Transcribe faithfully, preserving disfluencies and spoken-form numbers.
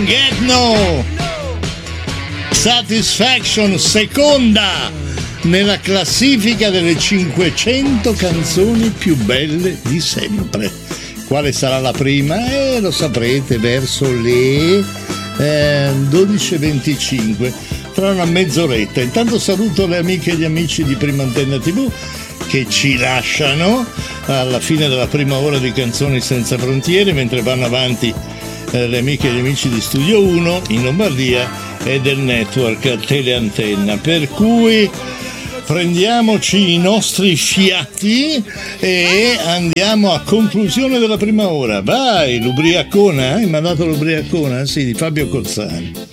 Get No, Satisfaction, seconda nella classifica delle cinquecento canzoni più belle di sempre. Quale sarà la prima? Eh, lo saprete verso le eh, dodici e venticinque, tra una mezz'oretta. Intanto saluto le amiche e gli amici di Prima Antenna tivù che ci lasciano alla fine della prima ora di Canzoni Senza Frontiere, mentre vanno avanti eh, le amiche e gli amici di Studio uno in Lombardia e del network Teleantenna. Per cui prendiamoci i nostri fiati e andiamo a conclusione della prima ora. Vai, l'ubriacona, hai mandato l'ubriacona? Sì, di Fabio Cozzani.